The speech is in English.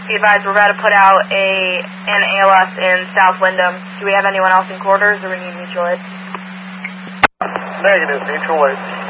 Be advised, we're about to put out an ALS in South Wyndham. Do we have anyone else in quarters, or we need mutual aid? Negative, mutual aid.